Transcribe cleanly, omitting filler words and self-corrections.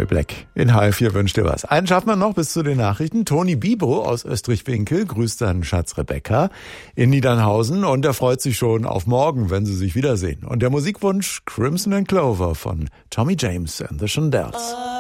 Roy Black in HR4 wünscht dir was. Einen schaffen wir noch bis zu den Nachrichten. Toni Bibo aus Österreich-Winkel grüßt seinen Schatz Rebecca in Niedernhausen und er freut sich schon auf morgen, wenn sie sich wiedersehen. Und der Musikwunsch Crimson and Clover von Tommy James and the Shondells.